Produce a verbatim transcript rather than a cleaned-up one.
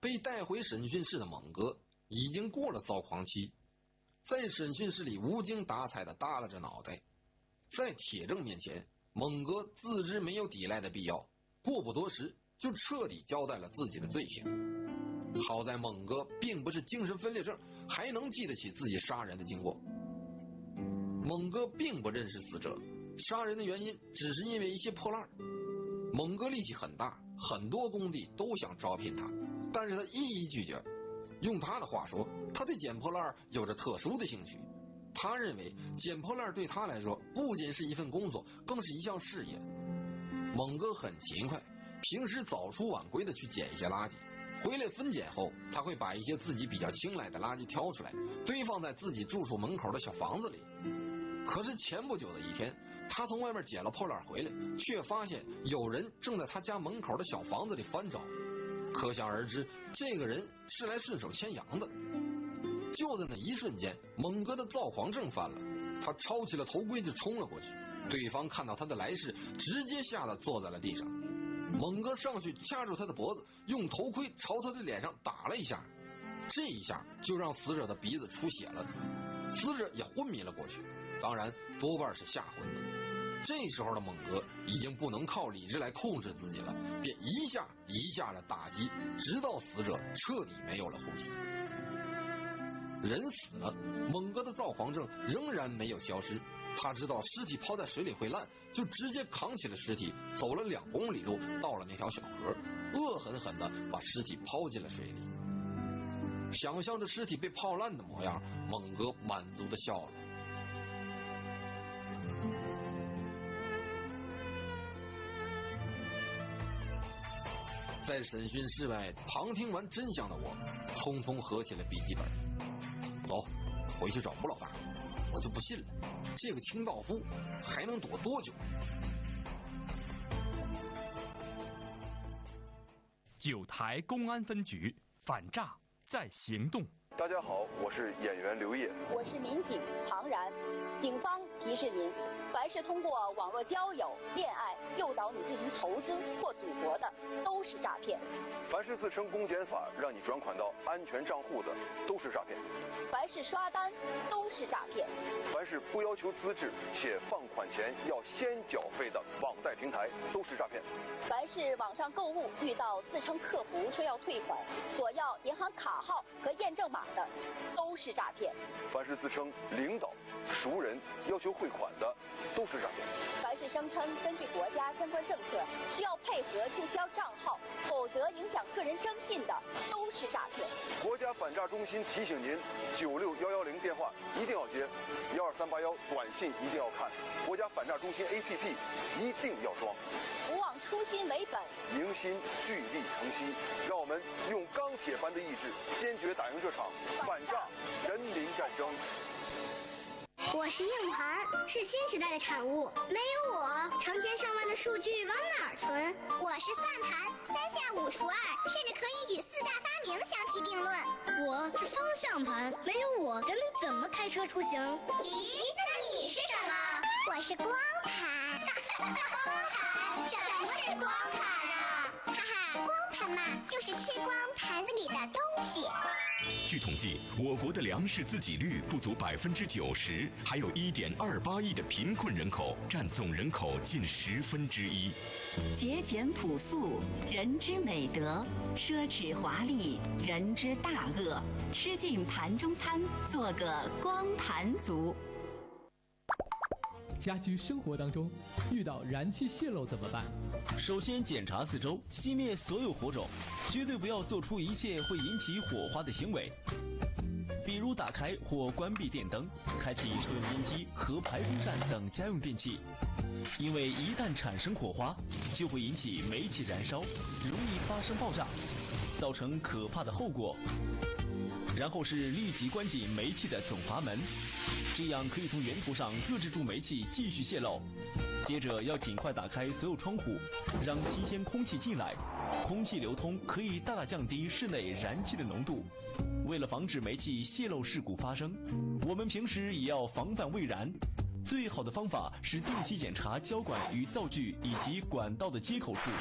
被带回审讯室的猛哥已经过了躁狂期，在审讯室里无精打采地耷拉着脑袋。在铁证面前，猛哥自知没有抵赖的必要，过不多时就彻底交代了自己的罪行。好在猛哥并不是精神分裂症，还能记得起自己杀人的经过。猛哥并不认识死者，杀人的原因只是因为一些破烂。猛哥力气很大，很多工地都想招聘他，但是他一一拒绝。用他的话说，他对捡破烂有着特殊的兴趣。他认为捡破烂对他来说不仅是一份工作，更是一项事业。猛哥很勤快，平时早出晚归的去捡一些垃圾，回来分拣后，他会把一些自己比较青睐的垃圾挑出来，堆放在自己住处门口的小房子里。可是前不久的一天，他从外面捡了破烂回来，却发现有人正在他家门口的小房子里翻找。可想而知，这个人是来顺手牵羊的。就在那一瞬间，猛哥的躁狂症犯了，他抄起了头盔就冲了过去。对方看到他的来势，直接吓得坐在了地上。猛哥上去掐住他的脖子，用头盔朝他的脸上打了一下，这一下就让死者的鼻子出血了，死者也昏迷了过去，当然多半是吓昏的。这时候的猛哥已经不能靠理智来控制自己了，便一下一下的打击，直到死者彻底没有了呼吸。人死了，猛哥的躁狂症仍然没有消失。他知道尸体抛在水里会烂，就直接扛起了尸体，走了两公里路，到了那条小河，恶狠狠地把尸体抛进了水里。想象着尸体被泡烂的模样，猛哥满足地笑了。在审讯室外旁听完真相的我，匆匆合起了笔记本。走，回去找吴老大，我就不信了，这个清道夫还能躲多久？ 九台公安分局反诈在行动。 大家好，我是演员刘烨， 我是民警庞然。警方提示您，凡是通过网络交友、恋爱诱导你进行投资或赌博的，都是诈骗。 凡是自称公检法让你转款到安全账户的，都是诈骗。 凡是刷单，都是诈骗。 凡是不要求资质且放款前要先缴费的网贷平台，都是诈骗。 凡是网上购物遇到自称客服说要退款，索要银行卡号和验证码的，都是诈骗。 凡是自称领导、熟人要求汇款的，都是诈骗。 凡是声称根据国家相关政策需要配合注销账号，否则影响个人征信的，都是诈骗。 国家反诈中心提醒您，九六幺幺零电话一定要接，幺二三八幺短信一定要看，国家反诈中心 A P P 一定要装。 不忘初心为本， 凝心聚力成溪，让我们用钢铁般的意志，坚决打赢这场反诈人民战争。 我是硬盘，是新时代的产物。没有我，成千上万的数据往哪儿存？ 我是算盘，三下五除二，甚至可以与四大发明相提并论。 我是方向盘，没有我，人们怎么开车出行？ 咦，那你是什么？我是光盘。光盘？什么是光盘啊？哈哈，光盘嘛，就是吃光盘子里的东西。 据统计，我国的粮食自给率不足百分之九十，还有一点二八亿的贫困人口，占总人口近十分之一。 节俭朴素，人之美德；奢侈华丽，人之大恶。吃尽盘中餐，做个光盘族。 家居生活当中遇到燃气泄漏怎么办？ 首先检查四周，熄灭所有火种，绝对不要做出一切会引起火花的行为，比如打开或关闭电灯，开启抽油烟机和排风扇等家用电器，因为一旦产生火花，就会引起煤气燃烧，容易发生爆炸，造成可怕的后果。然后是立即关紧煤气的总阀门，这样可以从源头上遏制住煤气继续泄漏。接着要尽快打开所有窗户，让新鲜空气进来，空气流通可以大大降低室内燃气的浓度。为了防止煤气泄漏事故发生，我们平时也要防范未燃。最好的方法是定期检查胶管与灶具以及管道的接口处。